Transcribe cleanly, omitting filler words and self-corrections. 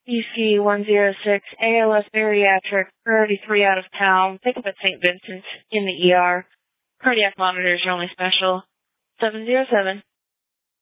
BC 106, ALS bariatric, priority 3 out of town, pick up at St. Vincent in the ER. Cardiac monitors are only special. 707.